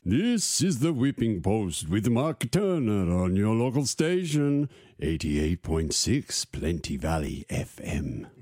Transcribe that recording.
This is the Whipping Post with Mark Turner on your local station, 88.6 Plenty Valley FM.